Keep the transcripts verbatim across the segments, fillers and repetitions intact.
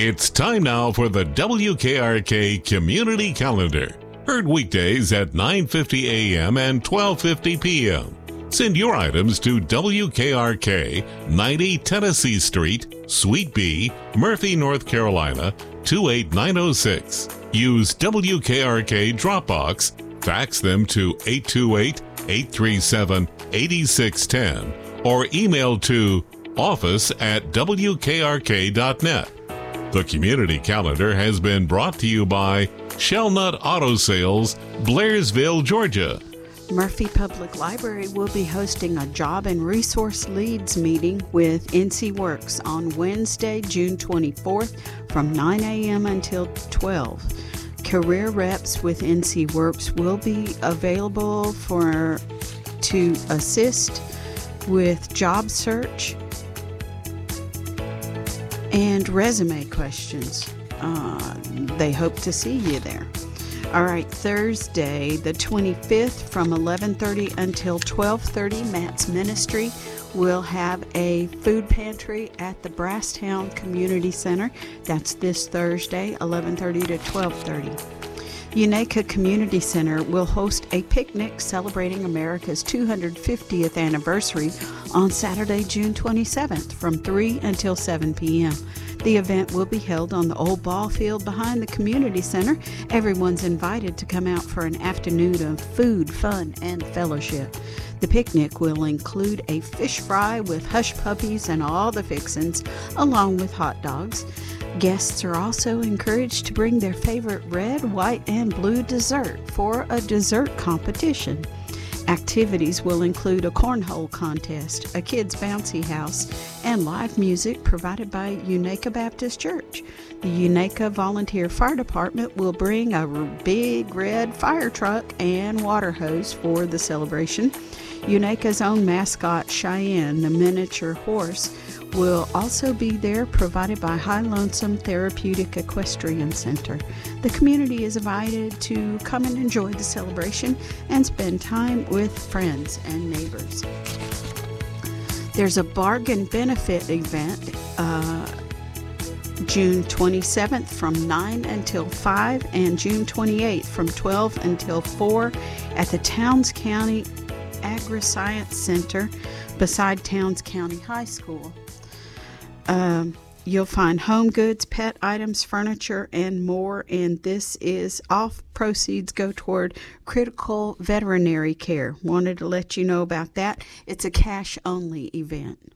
It's time now for the W K R K Community Calendar. Heard weekdays at nine fifty a.m. and twelve fifty p.m. Send your items to W K R K, ninety Tennessee Street, Suite B, Murphy, North Carolina, two eight nine oh six. Use W K R K Dropbox, fax them to eight two eight, eight three seven, eight six one zero, or email to office at W K R K dot net. The Community Calendar has been brought to you by Shellnut Auto Sales, Blairsville, Georgia. Murphy Public Library will be hosting a Job and Resource Leads meeting with N C Works on Wednesday, June twenty-fourth from nine a.m. until twelve. Career reps with N C Works will be available for to assist with job search and resume questions. Uh, they hope to see you there. All right, Thursday, the twenty-fifth from eleven thirty until twelve thirty, Matt's Ministry will have a food pantry at the Brasstown Community Center. That's this Thursday, eleven thirty to twelve thirty. Unaka Community Center will host a picnic celebrating America's two hundred fiftieth anniversary on Saturday, June twenty-seventh from three until seven p.m. The event will be held on the old ball field behind the community center. Everyone's invited to come out for an afternoon of food, fun, and fellowship. The picnic will include a fish fry with hush puppies and all the fixins, along with hot dogs. Guests are also encouraged to bring their favorite red, white, and blue dessert for a dessert competition. Activities will include a cornhole contest, a kids' bouncy house, and live music provided by Unaka Baptist Church. The Unaka Volunteer Fire Department will bring a big red fire truck and water hose for the celebration. Unaka's own mascot, Cheyenne, the miniature horse, will also be there, provided by High Lonesome Therapeutic Equestrian Center. The community is invited to come and enjoy the celebration and spend time with friends and neighbors. There's a bargain benefit event uh, June twenty-seventh from nine until five and June twenty-eighth from twelve until four at the Towns County Agri-Science Center beside Towns County High School. Um, you'll find home goods, pet items, furniture, and more, and this is all proceeds go toward critical veterinary care. Wanted to let you know about that. It's a cash-only event.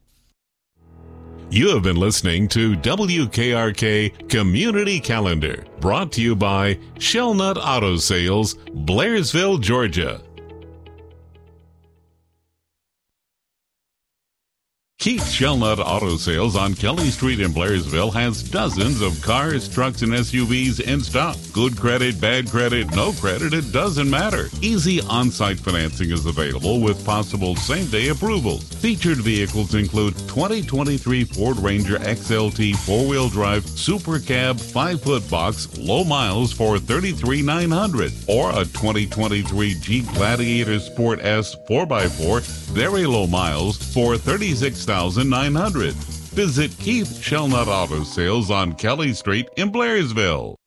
You have been listening to W K R K Community Calendar, brought to you by Shellnut Auto Sales, Blairsville, Georgia. Keith Shellnut Auto Sales on Kelly Street in Blairsville has dozens of cars, trucks, and S U Vs in stock. Good credit, bad credit, no credit, it doesn't matter. Easy on-site financing is available with possible same-day approvals. Featured vehicles include twenty twenty-three Ford Ranger X L T four-wheel drive Super Cab five-foot box, low miles for thirty-three thousand nine hundred dollars, or a twenty twenty-three Jeep Gladiator Sport S four by four, very low miles for thirty-six thousand nine hundred dollars. Visit Keith Shellnut Auto Sales on Kelly Street in Blairsville.